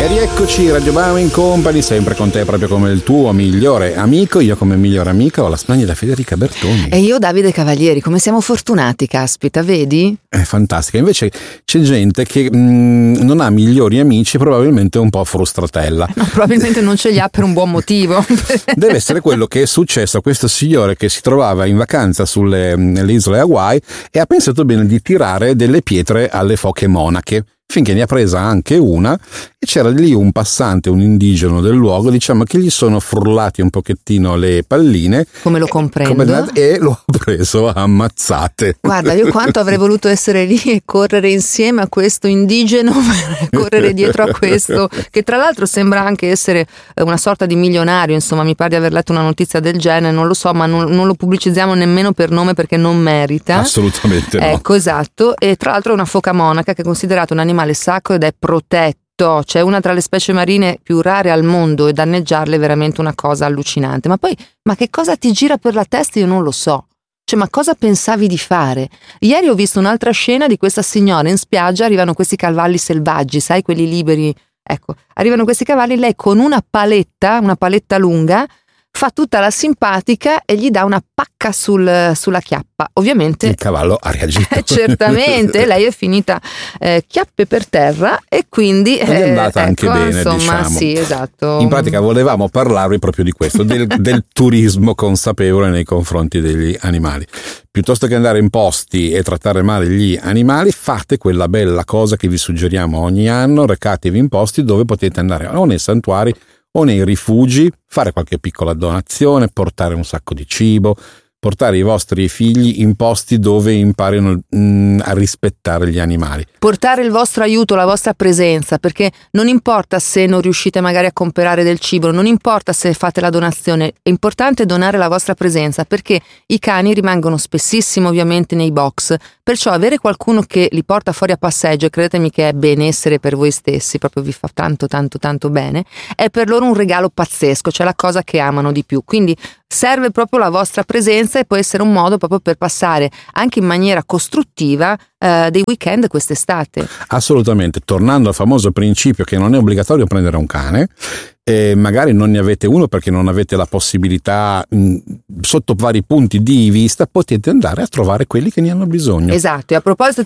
E rieccoci, Radio Bowing Company, sempre con te, proprio come il tuo migliore amico. Io come migliore amica ho la splendida Federica Bertoni. E io Davide Cavalieri. Come siamo fortunati, caspita, vedi? È fantastica. Invece c'è gente che non ha migliori amici, probabilmente un po' frustratella. No, probabilmente non ce li ha per un buon motivo. Deve essere quello che è successo a questo signore che si trovava in vacanza nelle isole Hawaii e ha pensato bene di tirare delle pietre alle foche monache, finché ne ha presa anche una e c'era lì un passante, un indigeno del luogo, diciamo, che gli sono frullati un pochettino le palline. Come lo comprendo. E lo ha preso a ammazzate. Guarda, io quanto avrei voluto essere lì e correre insieme a questo indigeno, correre dietro a questo, che tra l'altro sembra anche essere una sorta di milionario, insomma, mi pare di aver letto una notizia del genere, non lo so, ma non lo pubblicizziamo nemmeno per nome perché non merita. Assolutamente no. Ecco, esatto, e tra l'altro è una foca monaca che è considerata un animale sacro ed è protetto. C'è una tra le specie marine più rare al mondo e danneggiarle è veramente una cosa allucinante. Ma poi, ma che cosa ti gira per la testa? Io non lo so. Cioè, ma cosa pensavi di fare? Ieri ho visto un'altra scena di questa signora in spiaggia, arrivano questi cavalli selvaggi, sai, quelli liberi. Ecco, arrivano questi cavalli, lei con una paletta lunga, fa tutta la simpatica e gli dà una pacca sulla chiappa. Ovviamente il cavallo ha reagito. Certamente, lei è finita chiappe per terra e quindi è andata anche bene, insomma, diciamo. Sì, esatto. In pratica volevamo parlarvi proprio di questo, del turismo consapevole nei confronti degli animali. Piuttosto che andare in posti e trattare male gli animali, fate quella bella cosa che vi suggeriamo ogni anno, recatevi in posti dove potete andare o nei santuari o nei rifugi, fare qualche piccola donazione, portare un sacco di cibo, portare i vostri figli in posti dove imparino a rispettare gli animali. Portare il vostro aiuto, la vostra presenza, perché non importa se non riuscite magari a comprare del cibo, non importa se fate la donazione, è importante donare la vostra presenza, perché i cani rimangono spessissimo ovviamente nei box, perciò avere qualcuno che li porta fuori a passeggio, e credetemi che è benessere per voi stessi, proprio vi fa tanto tanto tanto bene, è per loro un regalo pazzesco, cioè la cosa che amano di più. Quindi serve proprio la vostra presenza e può essere un modo proprio per passare anche in maniera costruttiva dei weekend quest'estate. Assolutamente, tornando al famoso principio che non è obbligatorio prendere un cane, magari non ne avete uno perché non avete la possibilità sotto vari punti di vista, potete andare a trovare quelli che ne hanno bisogno. Esatto, e a proposito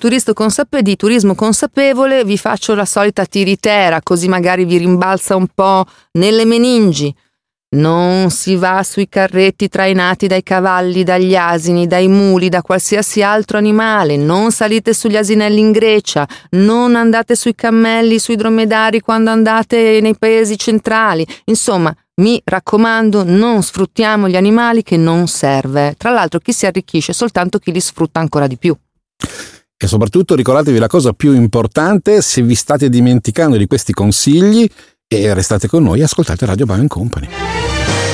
di turismo consapevole vi faccio la solita tiritera, così magari vi rimbalza un po' nelle meningi. Non si va sui carretti trainati dai cavalli, dagli asini, dai muli, da qualsiasi altro animale, non salite sugli asinelli in Grecia, non andate sui cammelli, sui dromedari quando andate nei paesi centrali. Insomma, mi raccomando, non sfruttiamo gli animali, che non serve. Tra l'altro chi si arricchisce è soltanto chi li sfrutta ancora di più. E soprattutto ricordatevi la cosa più importante: se vi state dimenticando di questi consigli, e restate con noi e ascoltate Radio Bowing Company.